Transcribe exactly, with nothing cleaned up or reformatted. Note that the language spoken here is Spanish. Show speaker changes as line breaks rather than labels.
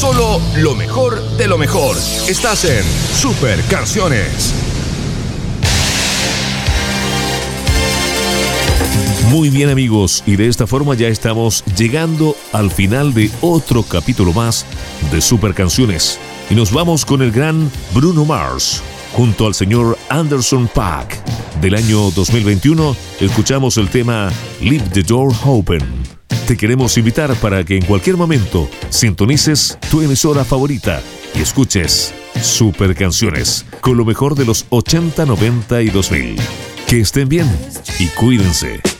Solo lo mejor de lo mejor. Estás en Super Canciones.
Muy bien, amigos, y de esta forma ya estamos llegando al final de otro capítulo más de Super Canciones. Y nos vamos con el gran Bruno Mars, junto al señor Anderson .Paak. Del año dos mil veintiuno, escuchamos el tema Leave the Door Open. Te queremos invitar para que en cualquier momento sintonices tu emisora favorita y escuches Super Canciones con lo mejor de los ochenta, noventa y dos mil. Que estén bien y cuídense.